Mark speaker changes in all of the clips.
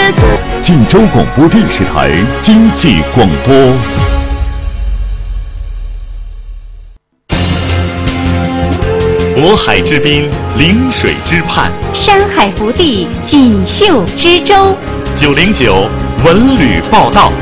Speaker 1: 晋州广播电视台经济广播。渤海之滨，临水之畔，
Speaker 2: 山海福地，锦绣之州。
Speaker 1: 909文旅报道。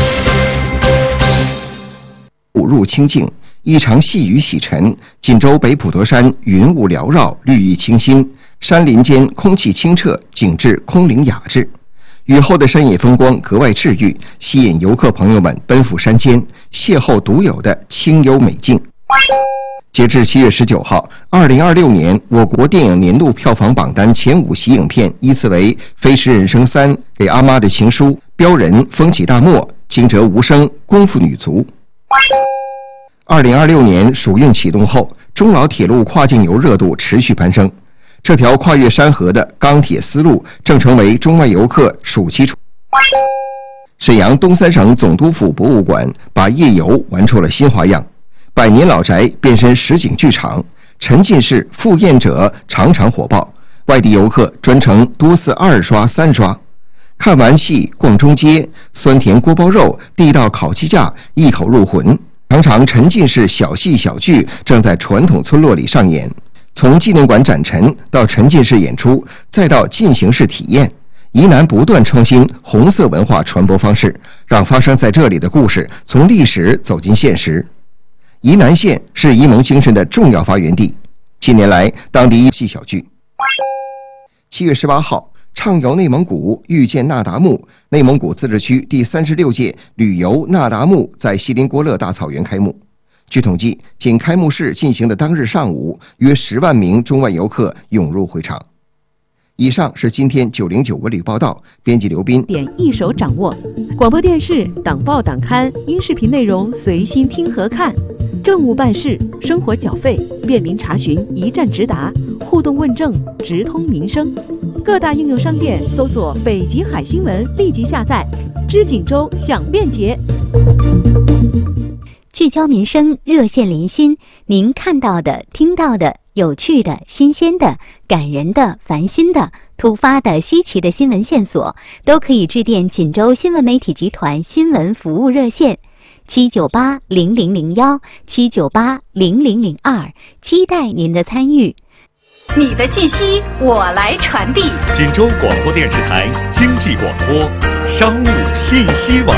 Speaker 3: 入清境，一场细雨洗尘，锦州北普陀山云雾缭绕，绿意清新，山林间空气清澈，景致空灵雅致。雨后的山野风光格外治愈，吸引游客朋友们奔赴山间，邂逅独有的清幽美境。截至7月19号，2026年我国电影年度票房榜单前5席影片依次为《飞驰人生3》、给阿妈的情书、标人、风起大漠、惊蛰无声、功夫女足。2026年暑运启动后，中老铁路跨境游热度持续攀升。这条跨越山河的钢铁丝路正成为中外游客暑期沈阳东三省总督府博物馆把夜游玩出了新花样，百年老宅变身实景剧场，沉浸式赴宴者场场火爆，外地游客专程多次2刷3刷。看完戏逛中街，酸甜锅包肉、地道烤鸡架一口入魂，常常沉浸式小戏小剧正在传统村落里上演。从纪念馆展陈到沉浸式演出，再到进行式体验，宜南不断创新红色文化传播方式，让发生在这里的故事从历史走进现实。宜南县是沂蒙精神的重要发源地，近年来当地戏小剧。7月18号，畅游内蒙古，遇见那达慕，内蒙古自治区第36届旅游那达慕在锡林郭勒大草原开幕。据统计，仅开幕式进行的当日上午，约10万名中外游客涌入会场。以上是今天909文旅报道，编辑刘斌。
Speaker 4: 点一手掌握，广播电视、党报党刊、音视频内容随心听和看，政务办事、生活缴费便民查询，一站直达，互动问政，直通民生。各大应用商店搜索北极海新闻，立即下载，知锦州享便捷。
Speaker 2: 聚焦民生，热线连心，您看到的、听到的、有趣的、新鲜的、感人的、烦心的、突发的、稀奇的新闻线索，都可以致电锦州新闻媒体集团新闻服务热线7980001 7980002，期待您的参与。你的信息我来传递。
Speaker 1: 锦州广播电视台经济广播商务信息网。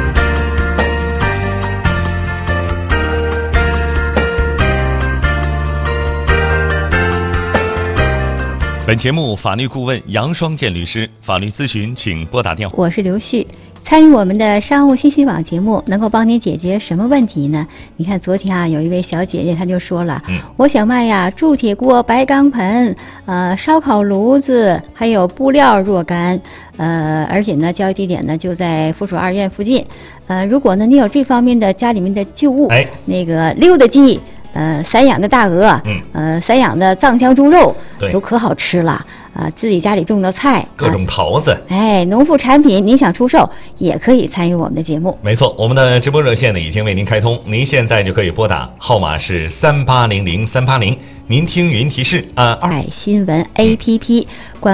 Speaker 1: 本节目法律顾问杨双健律师，法律咨询请拨打电话。
Speaker 5: 我是刘旭，参与我们的商务信息网节目，能够帮你解决什么问题呢？你看昨天有一位小姐姐，她就说了，我想卖呀铸铁锅、白钢盆、烧烤炉子，还有布料若干，而且呢，交易地点呢就在附属2院附近。如果呢你有这方面的家里面的旧物，那个溜达鸡。散养的大鹅，散养的藏香猪肉，都可好吃了。自己家里种的菜，
Speaker 6: 各种桃子，
Speaker 5: 农副产品，您想出售也可以参与我们的节目。
Speaker 6: 没错，我们的直播热线呢已经为您开通，您现在就可以拨打，号码是3800-380，您听语音提示按2。
Speaker 5: 新闻 APP 关。